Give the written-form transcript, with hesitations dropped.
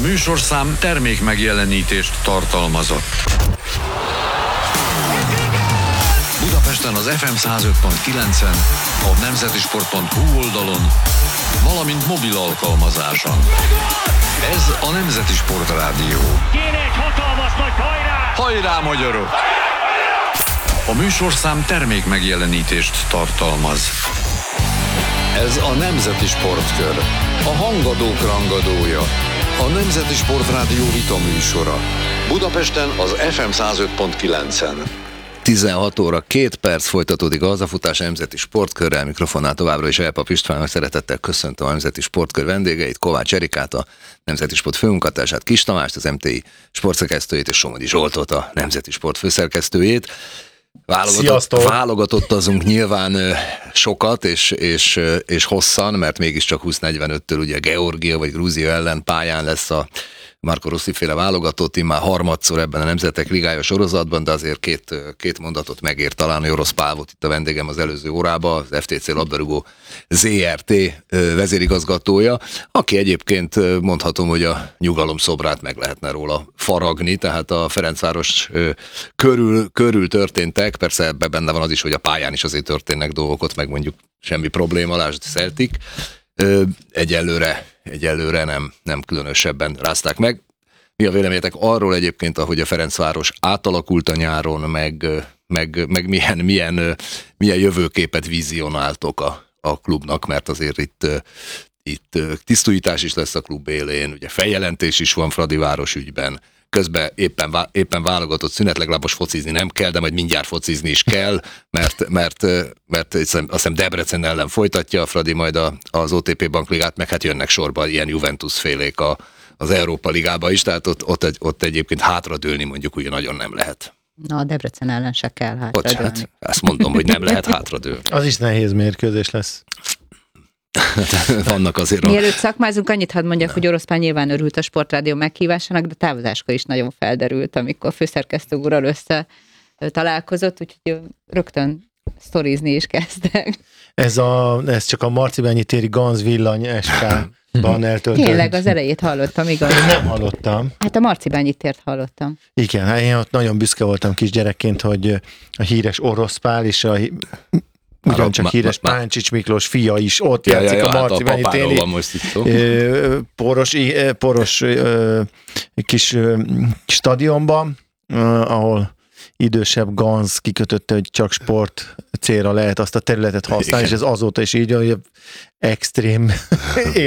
műsorszám termék megjelenítést tartalmazott. Budapesten az FM 105.9-en, a nemzetisport.hu oldalon, valamint mobil alkalmazáson. Ez a Nemzeti Sport Rádió. Kéne egy hatalmas nagy hajrá! Hajrá, magyarok! A műsorszám termék megjelenítést tartalmaz. Ez a Nemzeti Sportkör, a hangadók rangadója, a Nemzeti Sport Rádió vita műsora. Budapesten az FM 105.9-en. 16 óra 2 perc, folytatódik a hazafutás a Nemzeti Sportkörrel, mikrofonnál továbbra is Elpap István, szeretettel köszöntöm a Nemzeti Sportkör vendégeit, Kovács Erikát, a Nemzeti Sport főmunkatársát, Kis Tamást, az MTI sportszerkesztőjét, és Somogyi Zsoltot, a Nemzeti Sport főszerkesztőjét. Válogatotazunk nyilván sokat és hosszan, mert mégiscsak 20:45-től ugye Georgia vagy Grúzia ellen pályán lesz a Marco Rossi féle válogatott, immár harmadszor ebben a Nemzetek Ligája sorozatban, de azért két mondatot megér talán. Orosz Pál volt itt a vendégem az előző órában, az FTC labdarúgó ZRT vezérigazgatója, aki egyébként mondhatom, hogy a nyugalom szobrát meg lehetne róla faragni, tehát a Ferencváros körül történtek, persze ebben benne van az is, hogy a pályán is azért történnek dolgok, ott meg mondjuk semmi probléma, lásd Celtic. Egyelőre nem különösebben rázták meg. Mi a véleményetek arról egyébként, ahogy a Ferencváros átalakult a nyáron, meg milyen jövőképet vizionáltok a klubnak, mert azért itt tisztújítás is lesz a klub élén, ugye feljelentés is van Fradiváros ügyben, közben éppen válogatott szünet, legalább most focizni nem kell, de majd mindjárt focizni is kell, mert azt hiszem Debrecen ellen folytatja a Fradi majd az OTP Bankligát, meg hát jönnek sorba ilyen Juventus félék az Európa Ligába is, tehát ott egyébként hátradőlni mondjuk ugye nagyon nem lehet. Na, a Debrecen ellen se kell hátradőlni. Hát, azt mondom, hogy nem lehet hátradőlni. Az is nehéz mérkőzés lesz. Vannak azért. Mielőtt szakmázunk, annyit hadd mondjak, hogy Orosz Pál nyilván örült a Sportrádió meghívásának, de távozáskor is nagyon felderült, amikor a főszerkesztő úrral össze találkozott, úgyhogy rögtön sztorizni is kezdtek. Ez csak a Marcibányi téri Ganz villany SK-ban eltöltött. Tényleg az elejét hallottam, igaz? Én nem hallottam. Hát a Marcibányi tért hallottam. Igen, hát én ott nagyon büszke voltam kisgyerekként, hogy a híres Orosz Pál és ugyancsak híres Páncsics Miklós fia is ott játszik a Marcibányi téri poros kis stadionban, ahol idősebb Ganz kikötötte, hogy csak sport célra lehet azt a területet használni, igen. És ez azóta is így, hogy extrém